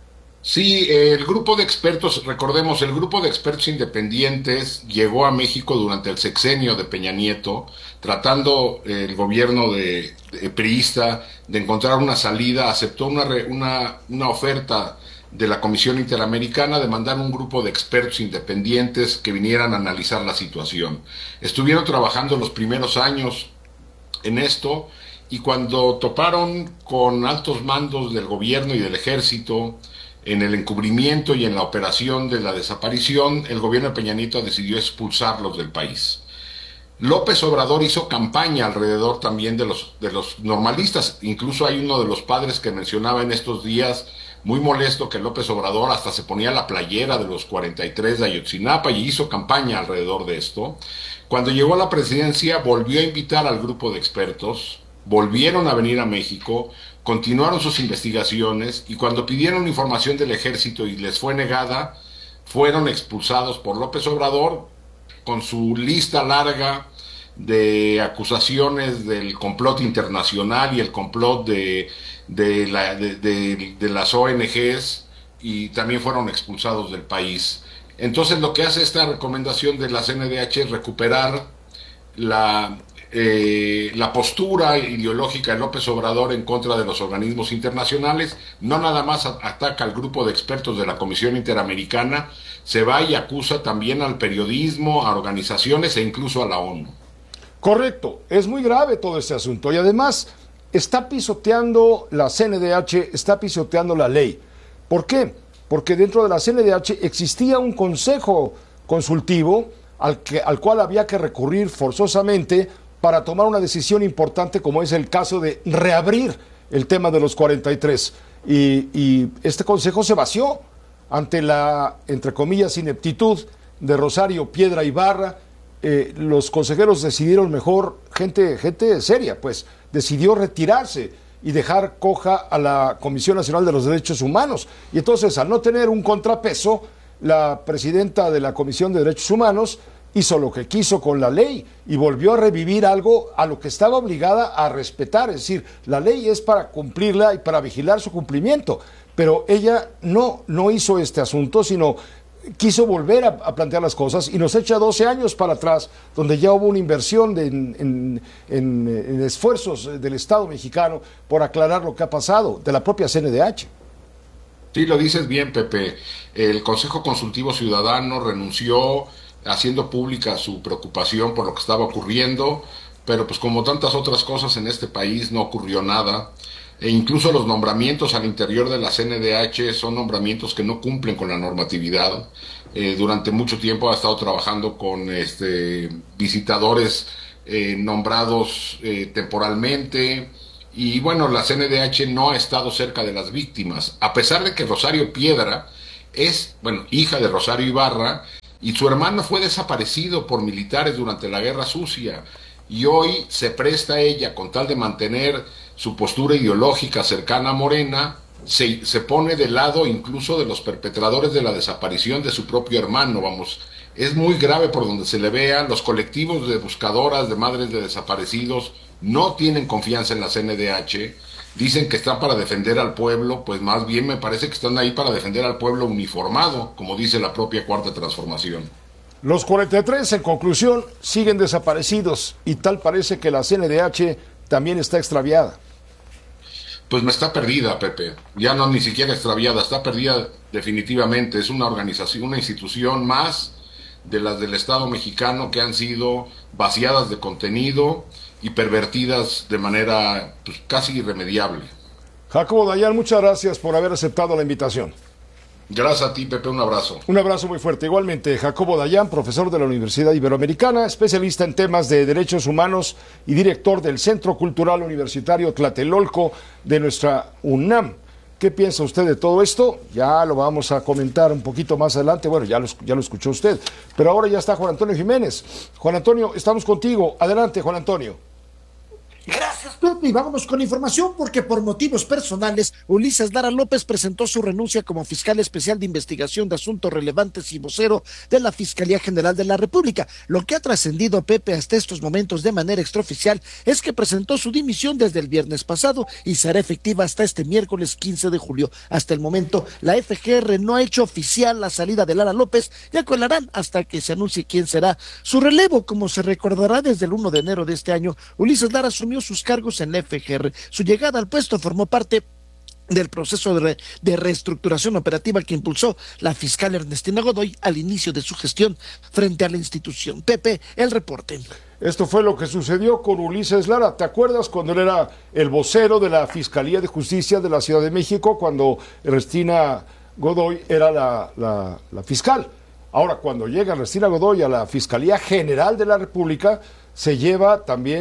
Sí, el grupo de expertos, recordemos, el grupo de expertos independientes llegó a México durante el sexenio de Peña Nieto, tratando el gobierno de priista de encontrar una salida, aceptó una oferta de la Comisión Interamericana de mandar un grupo de expertos independientes que vinieran a analizar la situación. Estuvieron trabajando los primeros años en esto, y cuando toparon con altos mandos del gobierno y del ejército en el encubrimiento y en la operación de la desaparición, el gobierno de Peña Nieto decidió expulsarlos del país. López Obrador hizo campaña alrededor también de los normalistas. Incluso hay uno de los padres que mencionaba en estos días, muy molesto, que López Obrador hasta se ponía la playera de los 43 de Ayotzinapa, y hizo campaña alrededor de esto. Cuando llegó a la presidencia, volvió a invitar al grupo de expertos, volvieron a venir a México, continuaron sus investigaciones, y cuando pidieron información del ejército y les fue negada, fueron expulsados por López Obrador, con su lista larga de acusaciones del complot internacional y el complot de las ONGs, y también fueron expulsados del país. Entonces lo que hace esta recomendación de la CNDH es recuperar la postura ideológica de López Obrador en contra de los organismos internacionales. No nada más ataca al grupo de expertos de la Comisión Interamericana, se va y acusa también al periodismo, a organizaciones e incluso a la ONU.
Correcto, es muy grave todo este asunto, y además está pisoteando la CNDH, está pisoteando la ley. ¿Por qué? Porque dentro de la CNDH existía un consejo consultivo al cual había que recurrir forzosamente para tomar una decisión importante, como es el caso de reabrir el tema de los 43. Y este consejo se vació ante la, entre comillas, ineptitud de Rosario Piedra Ibarra. Los consejeros decidieron mejor, gente seria, pues, decidió retirarse y dejar coja a la Comisión Nacional de los Derechos Humanos. Y entonces, al no tener un contrapeso, la presidenta de la Comisión de Derechos Humanos hizo lo que quiso con la ley y volvió a revivir algo a lo que estaba obligada a respetar. Es decir, la ley es para cumplirla y para vigilar su cumplimiento, pero ella no hizo este asunto, sino quiso volver a plantear las cosas, y nos echa 12 años para atrás, donde ya hubo una inversión en esfuerzos del Estado mexicano por aclarar lo que ha pasado, de la propia CNDH.
Sí, lo dices bien, Pepe. El Consejo Consultivo Ciudadano renunció haciendo pública su preocupación por lo que estaba ocurriendo, pero pues como tantas otras cosas en este país no ocurrió nada. E incluso los nombramientos al interior de la CNDH son nombramientos que no cumplen con la normatividad. Durante mucho tiempo ha estado trabajando con visitadores nombrados temporalmente. Y bueno, la CNDH no ha estado cerca de las víctimas, a pesar de que Rosario Piedra es, bueno, hija de Rosario Ibarra, y su hermano fue desaparecido por militares durante la Guerra Sucia, y hoy se presta ella, con tal de mantener su postura ideológica cercana a Morena, se pone del lado incluso de los perpetradores de la desaparición de su propio hermano. Vamos, es muy grave por donde se le vea. Los colectivos de buscadoras de madres de desaparecidos no tienen confianza en la CNDH, dicen que están para defender al pueblo, pues más bien me parece que están ahí para defender al pueblo uniformado, como dice la propia Cuarta Transformación.
Los 43, en conclusión, siguen desaparecidos y tal parece que la CNDH también está extraviada.
Pues me está perdida, Pepe, ya no ni siquiera extraviada, está perdida definitivamente. Es una organización, una institución más de las del Estado mexicano que han sido vaciadas de contenido y pervertidas de manera pues, casi irremediable.
Jacobo Dayan, muchas gracias por haber aceptado la invitación.
Gracias a ti, Pepe, un abrazo.
Un abrazo muy fuerte. Igualmente, Jacobo Dayan, profesor de la Universidad Iberoamericana, especialista en temas de derechos humanos y director del Centro Cultural Universitario Tlatelolco de nuestra UNAM. ¿Qué piensa usted de todo esto? Ya lo vamos a comentar un poquito más adelante. Bueno, ya lo escuchó usted. Pero ahora ya está Juan Antonio Jiménez. Juan Antonio, estamos contigo. Adelante, Juan Antonio.
Gracias, Pepe, y vámonos con información porque por motivos personales, Ulises Lara López presentó su renuncia como fiscal especial de investigación de asuntos relevantes y vocero de la Fiscalía General de la República. Lo que ha trascendido, Pepe, hasta estos momentos de manera extraoficial es que presentó su dimisión desde el viernes pasado y será efectiva hasta este miércoles 15 de julio. Hasta el momento, la FGR no ha hecho oficial la salida de Lara López y acuerdarán hasta que se anuncie quién será su relevo. Como se recordará, desde el 1 de enero de este año, Ulises Lara asumió sus cargos en la FGR. Su llegada al puesto formó parte del proceso de reestructuración operativa que impulsó la fiscal Ernestina Godoy al inicio de su gestión frente a la institución. Pepe, el reporte.
Esto fue lo que sucedió con Ulises Lara. ¿Te acuerdas cuando él era el vocero de la Fiscalía de Justicia de la Ciudad de México, cuando Ernestina Godoy era la fiscal? Ahora, cuando llega Ernestina Godoy a la Fiscalía General de la República, se lleva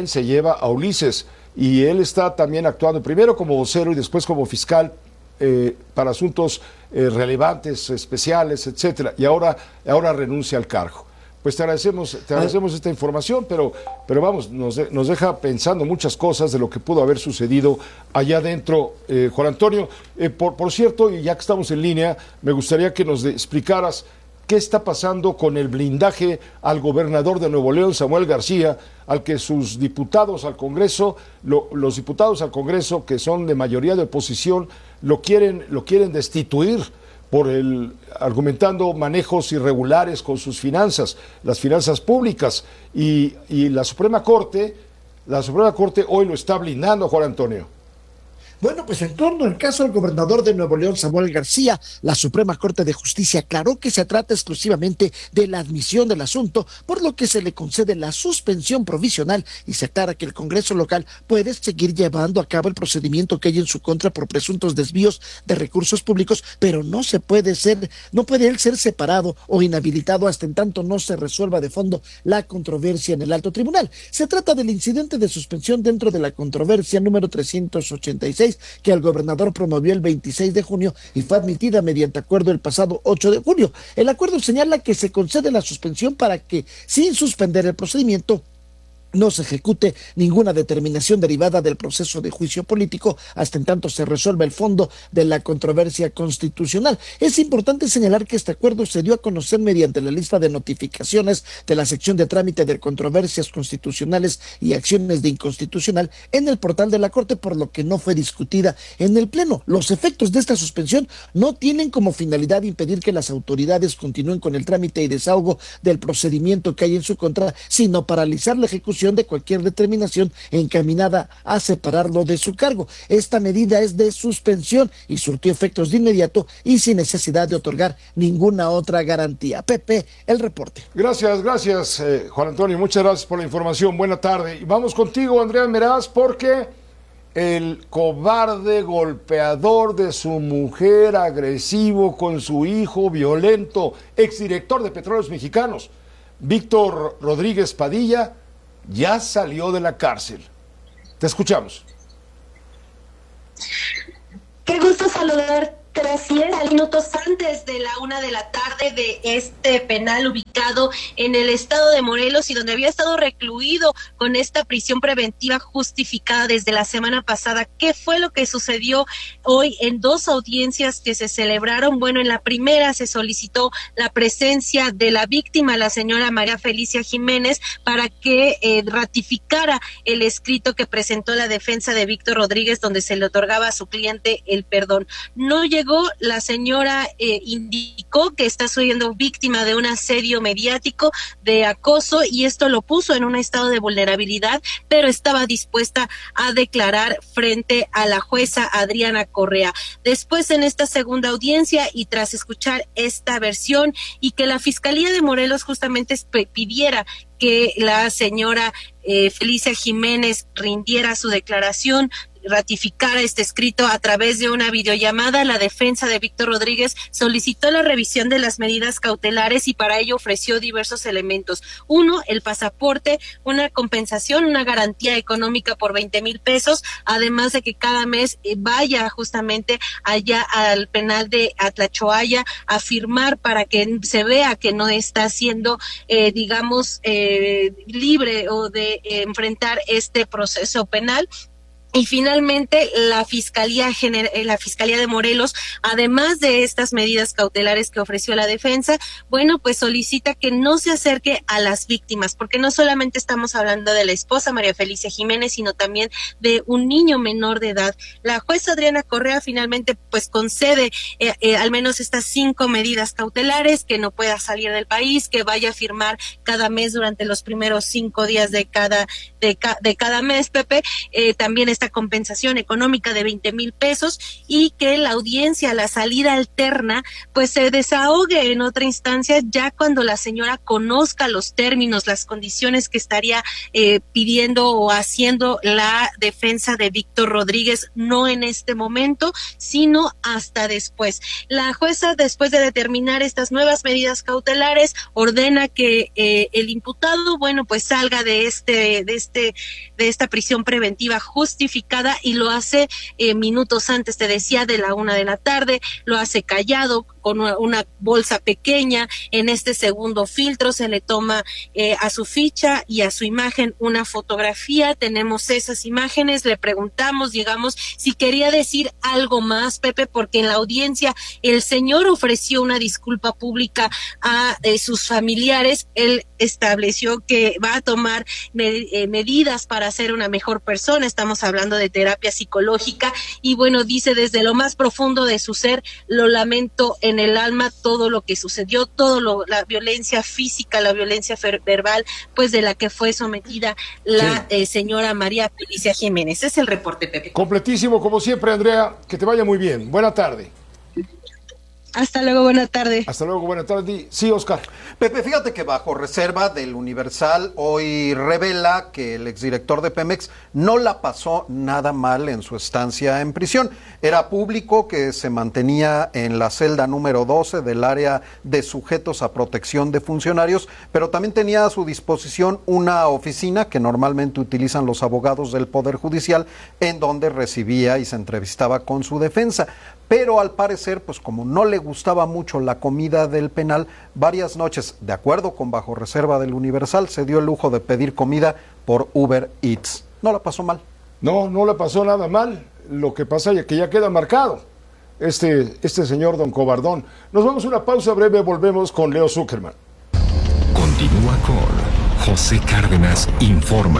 a Ulises, y él está también actuando primero como vocero y después como fiscal para asuntos relevantes, especiales, etcétera, y ahora renuncia al cargo. Pues te agradecemos esta información, pero vamos, nos deja pensando muchas cosas de lo que pudo haber sucedido allá adentro. Juan Antonio, por cierto, y ya que estamos en línea, me gustaría que nos explicaras ¿qué está pasando con el blindaje al gobernador de Nuevo León, Samuel García, al que sus diputados al Congreso, los diputados al Congreso que son de mayoría de oposición, lo quieren destituir argumentando manejos irregulares con sus finanzas, las finanzas públicas, y la Suprema Corte hoy lo está blindando, Juan Antonio?
Bueno, pues en torno al caso del gobernador de Nuevo León, Samuel García, la Suprema Corte de Justicia aclaró que se trata exclusivamente de la admisión del asunto, por lo que se le concede la suspensión provisional y se aclara que el Congreso local puede seguir llevando a cabo el procedimiento que hay en su contra por presuntos desvíos de recursos públicos, pero no puede él ser separado o inhabilitado hasta en tanto no se resuelva de fondo la controversia en el alto tribunal. Se trata del incidente de suspensión dentro de la controversia número 386 que el gobernador promovió el 26 de junio y fue admitida mediante acuerdo el pasado 8 de julio. El acuerdo señala que se concede la suspensión para que, sin suspender el procedimiento, no se ejecute ninguna determinación derivada del proceso de juicio político hasta en tanto se resuelva el fondo de la controversia constitucional. Es importante señalar que este acuerdo se dio a conocer mediante la lista de notificaciones de la sección de trámite de controversias constitucionales y acciones de inconstitucional en el portal de la Corte, por lo que no fue discutida en el Pleno. Los efectos de esta suspensión no tienen como finalidad impedir que las autoridades continúen con el trámite y desahogo del procedimiento que hay en su contra, sino paralizar la ejecución de cualquier determinación encaminada a separarlo de su cargo. Esta medida es de suspensión y surtió efectos de inmediato y sin necesidad de otorgar ninguna otra garantía. Pepe, el reporte.
Gracias, Juan Antonio, muchas gracias por la información. Buena tarde. Y vamos contigo, Andrea Meraz, porque el cobarde golpeador de su mujer, agresivo con su hijo, violento, exdirector de Petróleos Mexicanos, Víctor Rodríguez Padilla, ya salió de la cárcel. Te escuchamos.
Qué gusto saludarte. Así es, minutos antes de la 1 de la tarde de este penal ubicado en el estado de Morelos y donde había estado recluido con esta prisión preventiva justificada desde la semana pasada. ¿Qué fue lo que sucedió hoy en 2 audiencias que se celebraron? Bueno, en la primera se solicitó la presencia de la víctima, la señora María Felicia Jiménez, para que ratificara el escrito que presentó la defensa de Víctor Rodríguez, donde se le otorgaba a su cliente el perdón. No llegó, la señora indicó que está siendo víctima de un asedio mediático, de acoso, y esto lo puso en un estado de vulnerabilidad, pero estaba dispuesta a declarar frente a la jueza Adriana Correa. Después, en esta segunda audiencia, y tras escuchar esta versión y que la Fiscalía de Morelos justamente pidiera que la señora Felicia Jiménez rindiera su declaración, ratificara este escrito a través de una videollamada, la defensa de Víctor Rodríguez solicitó la revisión de las medidas cautelares y para ello ofreció diversos elementos. Uno, el pasaporte, una compensación, una garantía económica por 20,000 pesos, además de que cada mes vaya justamente allá al penal de Atlachoaya a firmar para que se vea que no está siendo, libre o de enfrentar este proceso penal. Y finalmente la Fiscalía de Morelos, además de estas medidas cautelares que ofreció la defensa, bueno, pues solicita que no se acerque a las víctimas, porque no solamente estamos hablando de la esposa María Felicia Jiménez, sino también de un niño menor de edad. La jueza Adriana Correa finalmente pues concede al menos estas 5 medidas cautelares, que no pueda salir del país, que vaya a firmar cada mes durante los primeros 5 días de cada mes, Pepe, también esta compensación económica de 20,000 pesos y que la audiencia, la salida alterna, pues se desahogue en otra instancia ya cuando la señora conozca los términos, las condiciones que estaría pidiendo o haciendo la defensa de Víctor Rodríguez, no en este momento, sino hasta después. La jueza, después de determinar estas nuevas medidas cautelares, ordena que el imputado, bueno, pues salga de esta prisión preventiva justificada, y lo hace minutos antes, te decía, de la 1 de la tarde, lo hace callado, con una bolsa pequeña. En este segundo filtro se le toma a su ficha y a su imagen una fotografía. Tenemos esas imágenes, le preguntamos, digamos, si quería decir algo más, Pepe, porque en la audiencia el señor ofreció una disculpa pública a sus familiares. Él estableció que va a tomar medidas para ser una mejor persona. Estamos hablando de terapia psicológica y bueno, dice: desde lo más profundo de su ser, lo lamento en el alma todo lo que sucedió, la violencia física, la violencia verbal, pues de la que fue sometida la señora María Felicia Jiménez. Es el reporte, Pepe.
Completísimo, como siempre, Andrea, que te vaya muy bien. Buena tarde.
Hasta luego, buena tarde.
Hasta luego, buena tarde. Sí, Oscar.
Pepe, fíjate que bajo reserva del Universal hoy revela que el exdirector de Pemex no la pasó nada mal en su estancia en prisión. Era público que se mantenía en la celda número 12 del área de sujetos a protección de funcionarios, pero también tenía a su disposición una oficina que normalmente utilizan los abogados del Poder Judicial, en donde recibía y se entrevistaba con su defensa. Pero al parecer, pues como no le gustaba mucho la comida del penal, varias noches, de acuerdo con bajo reserva del Universal, se dio el lujo de pedir comida por Uber Eats. No la pasó mal.
No la pasó nada mal. Lo que pasa es que ya queda marcado este señor don Cobardón. Nos vamos a una pausa breve, volvemos con Leo Zuckerman.
Continúa con José Cárdenas Informa.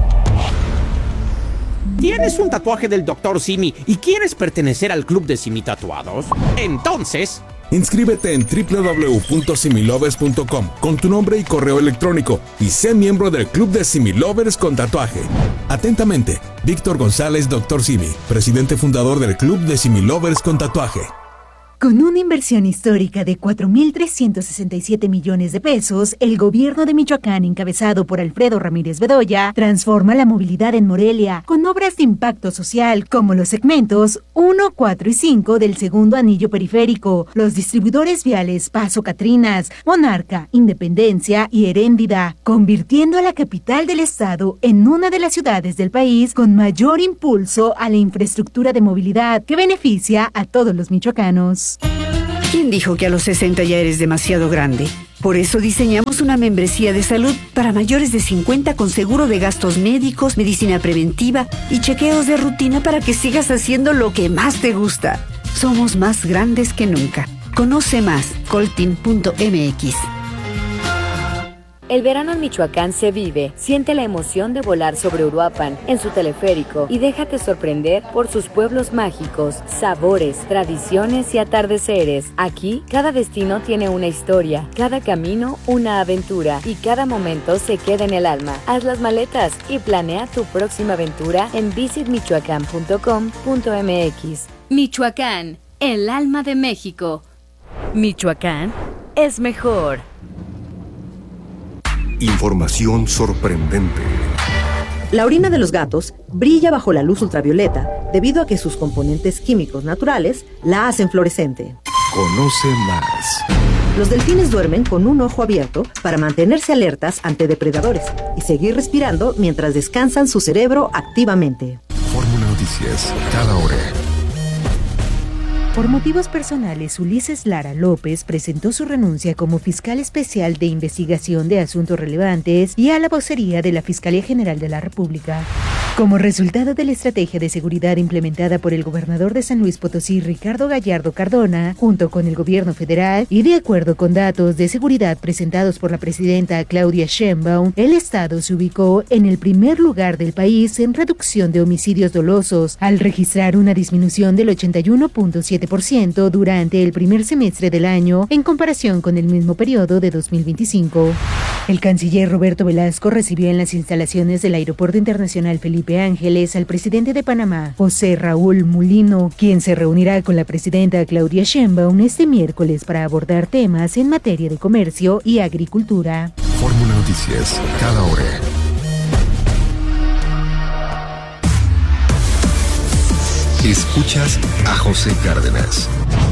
¿Tienes un tatuaje del Dr. Simi y quieres pertenecer al club de Simi Tatuados? Entonces,
inscríbete en www.similovers.com con tu nombre y correo electrónico y sé miembro del club de Similovers con tatuaje. Atentamente, Víctor González, Dr. Simi, presidente fundador del club de Similovers con tatuaje.
Con una inversión histórica de 4.367 millones de pesos, el gobierno de Michoacán, encabezado por Alfredo Ramírez Bedoya, transforma la movilidad en Morelia con obras de impacto social como los segmentos 1, 4 y 5 del segundo anillo periférico, los distribuidores viales Paso Catrinas, Monarca, Independencia y Heréndida, convirtiendo a la capital del estado en una de las ciudades del país con mayor impulso a la infraestructura de movilidad que beneficia a todos los michoacanos.
¿Quién dijo que a los 60 ya eres demasiado grande? Por eso diseñamos una membresía de salud para mayores de 50 con seguro de gastos médicos, medicina preventiva y chequeos de rutina para que sigas haciendo lo que más te gusta. Somos más grandes que nunca. Conoce más, coltin.mx.
El verano en Michoacán se vive. Siente la emoción de volar sobre Uruapan en su teleférico y déjate sorprender por sus pueblos mágicos, sabores, tradiciones y atardeceres. Aquí, cada destino tiene una historia, cada camino una aventura y cada momento se queda en el alma. Haz las maletas y planea tu próxima aventura en visitmichoacán.com.mx.
Michoacán, el alma de México.
Michoacán es mejor.
Información sorprendente.
La orina de los gatos brilla bajo la luz ultravioleta debido a que sus componentes químicos naturales la hacen fluorescente.
Conoce más.
Los delfines duermen con un ojo abierto para mantenerse alertas ante depredadores y seguir respirando mientras descansan su cerebro activamente.
Fórmula Noticias, cada hora.
Por motivos personales, Ulises Lara López presentó su renuncia como fiscal especial de investigación de asuntos relevantes y a la vocería de la Fiscalía General de la República. Como resultado de la estrategia de seguridad implementada por el gobernador de San Luis Potosí, Ricardo Gallardo Cardona, junto con el gobierno federal, y de acuerdo con datos de seguridad presentados por la presidenta Claudia Sheinbaum, el estado se ubicó en el primer lugar del país en reducción de homicidios dolosos, al registrar una disminución del 81.7% durante el primer semestre del año en comparación con el mismo periodo de 2025. El canciller Roberto Velasco recibió en las instalaciones del Aeropuerto Internacional Felipe Ángeles al presidente de Panamá, José Raúl Mulino, quien se reunirá con la presidenta Claudia Sheinbaum este miércoles para abordar temas en materia de comercio y agricultura.
Fórmula Noticias, cada hora. Escuchas a José Cárdenas.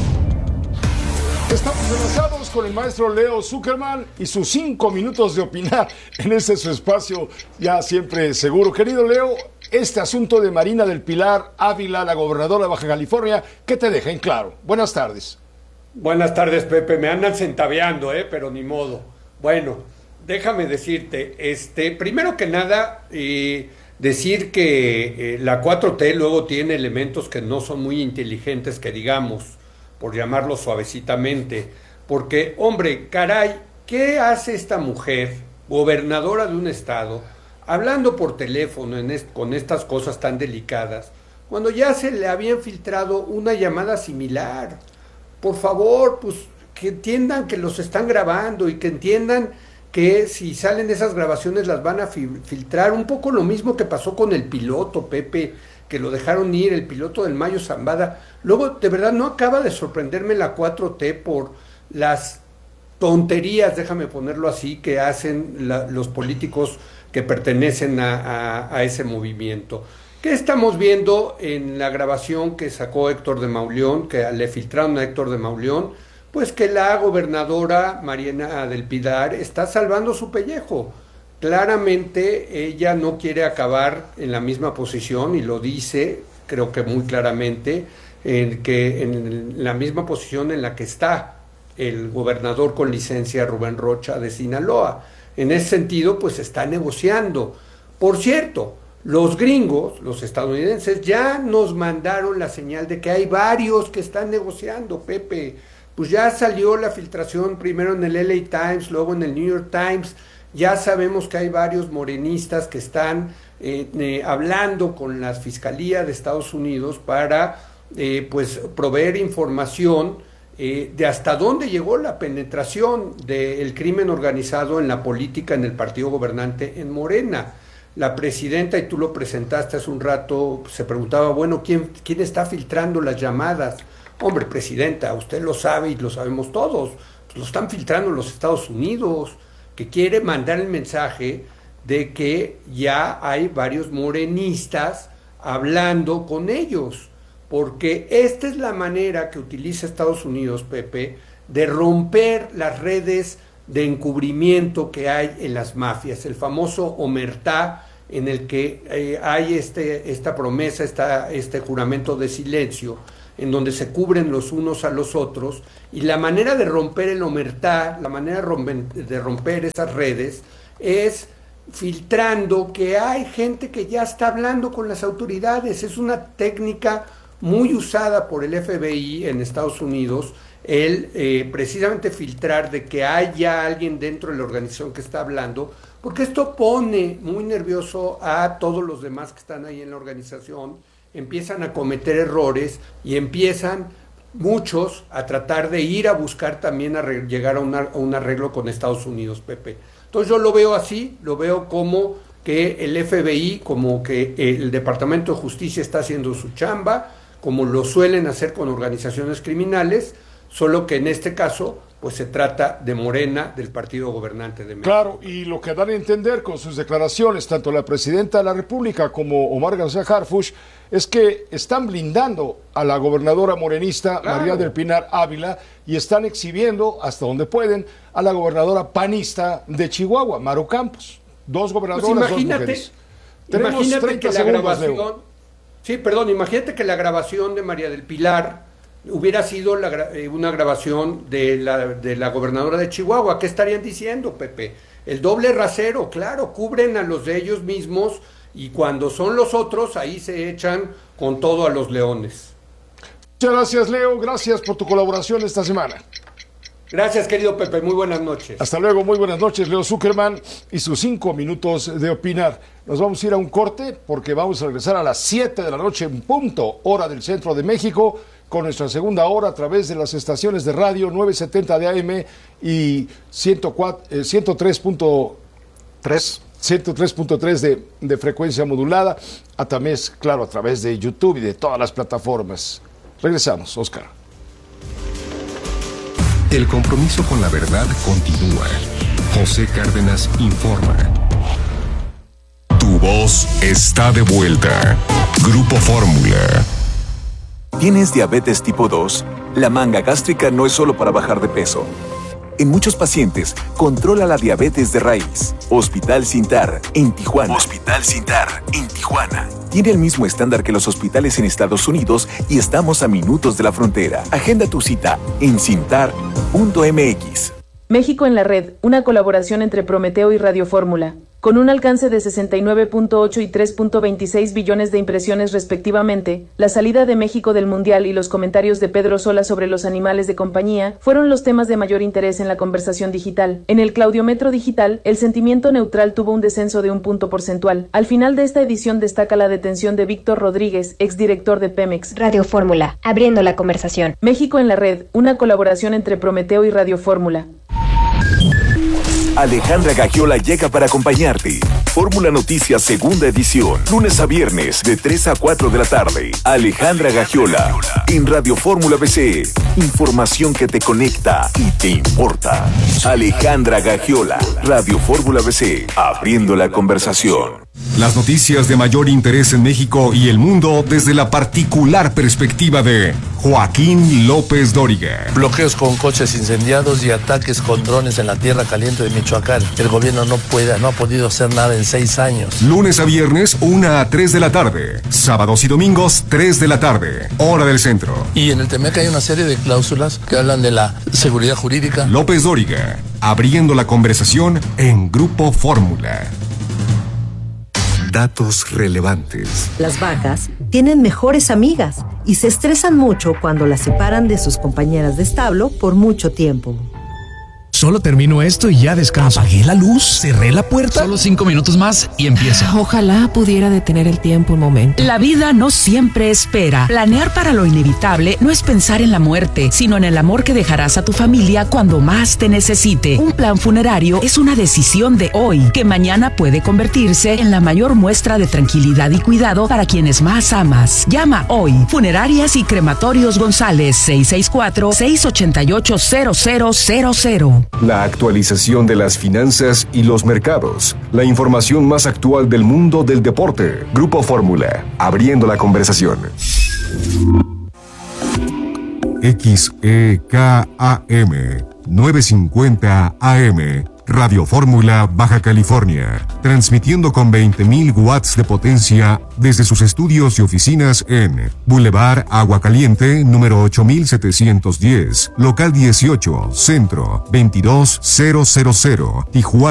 Estamos enlazados con el maestro Leo Zuckerman y sus 5 minutos de opinar en este su espacio ya siempre seguro. Querido Leo, este asunto de Marina del Pilar Ávila, la gobernadora de Baja California, ¿qué te deja en claro? Buenas tardes.
Buenas tardes, Pepe. Me andan centaveando, pero ni modo. Bueno, déjame decirte, primero que nada, decir que la 4T luego tiene elementos que no son muy inteligentes, que digamos, por llamarlo suavecitamente, porque, hombre, caray, ¿qué hace esta mujer, gobernadora de un estado, hablando por teléfono con estas cosas tan delicadas, cuando ya se le habían filtrado una llamada similar? Por favor, pues, que entiendan que los están grabando y que entiendan que si salen esas grabaciones las van a filtrar, un poco lo mismo que pasó con el piloto, Pepe, que lo dejaron ir, el piloto del Mayo Zambada. Luego, de verdad, no acaba de sorprenderme la 4T por las tonterías, déjame ponerlo así, que hacen los políticos que pertenecen a ese movimiento. ¿Qué estamos viendo en la grabación que sacó Héctor de Mauleón, que le filtraron a Héctor de Mauleón? Pues que la gobernadora Marina del Pilar está salvando su pellejo. Claramente ella no quiere acabar en la misma posición, y lo dice, creo que muy claramente, en la misma posición en la que está el gobernador con licencia Rubén Rocha de Sinaloa. En ese sentido, pues está negociando. Por cierto, los gringos, los estadounidenses, ya nos mandaron la señal de que hay varios que están negociando, Pepe. Pues ya salió la filtración primero en el LA Times, luego en el New York Times. Ya sabemos que hay varios morenistas que están hablando con la Fiscalía de Estados Unidos para pues proveer información de hasta dónde llegó la penetración del crimen organizado en la política, en el partido gobernante en Morena. La presidenta, y tú lo presentaste hace un rato, se preguntaba, bueno, ¿quién está filtrando las llamadas? Hombre, presidenta, usted lo sabe y lo sabemos todos, pues lo están filtrando en los Estados Unidos, que quiere mandar el mensaje de que ya hay varios morenistas hablando con ellos, porque esta es la manera que utiliza Estados Unidos, Pepe, de romper las redes de encubrimiento que hay en las mafias, el famoso omertá, en el que hay esta promesa, este juramento de silencio, en donde se cubren los unos a los otros, y la manera de romper el omertá, la manera de romper esas redes, es filtrando que hay gente que ya está hablando con las autoridades. Es una técnica muy usada por el FBI en Estados Unidos, precisamente filtrar de que hay ya alguien dentro de la organización que está hablando, porque esto pone muy nervioso a todos los demás que están ahí en la organización, empiezan a cometer errores y empiezan muchos a tratar de ir a buscar también llegar a un arreglo con Estados Unidos, Pepe. Entonces yo lo veo así, lo veo como que el FBI, como que el Departamento de Justicia está haciendo su chamba, como lo suelen hacer con organizaciones criminales, solo que en este caso pues se trata de Morena, del partido gobernante de México.
Claro, y lo que dan a entender con sus declaraciones, tanto la presidenta de la República como Omar García Harfuch, es que están blindando a la gobernadora morenista, claro, María del Pilar Ávila, y están exhibiendo, hasta donde pueden, a la gobernadora panista de Chihuahua, Maru Campos. Dos gobernadoras,
pues imagínate,
dos mujeres.
Imagínate que la grabación... Sí, perdón, imagínate que la grabación de María del Pilar hubiera sido una grabación de la gobernadora de Chihuahua. ¿Qué estarían diciendo, Pepe? El doble rasero, claro, cubren a los de ellos mismos y cuando son los otros, ahí se echan con todo a los leones.
Muchas gracias, Leo. Gracias por tu colaboración esta semana.
Gracias, querido Pepe. Muy buenas noches.
Hasta luego. Muy buenas noches, Leo Zuckerman y sus 5 minutos de opinar. Nos vamos a ir a un corte porque vamos a regresar a las 7 de la noche en punto, hora del centro de México, con nuestra segunda hora a través de las estaciones de radio 970 de AM y 103.3 de frecuencia modulada, también, claro, a través de YouTube y de todas las plataformas. Regresamos, Oscar.
El compromiso con la verdad continúa. José Cárdenas informa. Tu voz está de vuelta. Grupo Fórmula.
¿Tienes diabetes tipo 2? La manga gástrica no es solo para bajar de peso. En muchos pacientes, controla la diabetes de raíz. Hospital Sintar, en Tijuana. Hospital Sintar, en Tijuana. Tiene el mismo estándar que los hospitales en Estados Unidos y estamos a minutos de la frontera. Agenda tu cita en sintar.mx.
México en la red, una colaboración entre Prometeo y Radio Fórmula. Con un alcance de 69.8 y 3.26 billones de impresiones respectivamente, la salida de México del Mundial y los comentarios de Pedro Sola sobre los animales de compañía fueron los temas de mayor interés en la conversación digital. En el Claudiometro Digital, el sentimiento neutral tuvo un descenso de 1 punto porcentual. Al final de esta edición destaca la detención de Víctor Rodríguez, exdirector de Pemex.
Radio Fórmula, abriendo la conversación.
México en la red, una colaboración entre Prometeo y Radio Fórmula.
Alejandra Gagiola llega para acompañarte. Fórmula Noticias segunda edición, lunes a viernes de 3 a 4 de la tarde. Alejandra Gagiola en Radio Fórmula BC. Información que te conecta y te importa. Alejandra Gagiola, Radio Fórmula BC, abriendo la conversación.
Las noticias de mayor interés en México y el mundo desde la particular perspectiva de Joaquín López Dóriga.
Bloqueos con coches incendiados y ataques con drones en la tierra caliente de Michoacán. El gobierno no ha podido hacer nada en 6 años.
Lunes a viernes, 1 a 3 de la tarde. Sábados y domingos, 3 de la tarde. Hora del centro.
Y en el TEMEC hay una serie de cláusulas que hablan de la seguridad jurídica.
López Dóriga, abriendo la conversación en Grupo Fórmula.
Datos relevantes.
Las vacas tienen mejores amigas y se estresan mucho cuando las separan de sus compañeras de establo por mucho tiempo.
Solo termino esto y ya descanso.
Apagué la luz, cerré la puerta.
Solo 5 minutos más y empiezo.
Ojalá pudiera detener el tiempo un momento.
La vida no siempre espera. Planear para lo inevitable no es pensar en la muerte, sino en el amor que dejarás a tu familia cuando más te necesite. Un plan funerario es una decisión de hoy, que mañana puede convertirse en la mayor muestra de tranquilidad y cuidado para quienes más amas. Llama hoy. Funerarias y Crematorios González, 664-688-0000.
La actualización de las finanzas y los mercados. La información más actual del mundo del deporte. Grupo Fórmula, abriendo la conversación. XEKAM 950 AM, Radio Fórmula, Baja California, transmitiendo con 20.000 watts de potencia desde sus estudios y oficinas en Boulevard Agua Caliente, número 8710, local 18, centro 22000, Tijuana.